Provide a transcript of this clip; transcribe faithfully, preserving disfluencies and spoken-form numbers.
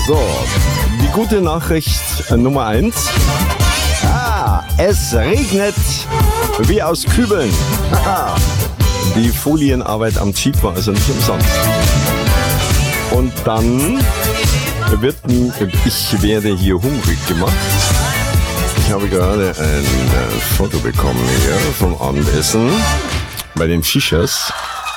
So, die gute Nachricht Nummer eins. Ah, es regnet wie aus Kübeln. Die Folienarbeit am Jeep war also nicht umsonst. Und dann wird, ich werde hier hungrig gemacht. Ich habe gerade ein Foto bekommen hier vom Abendessen bei den Fischers.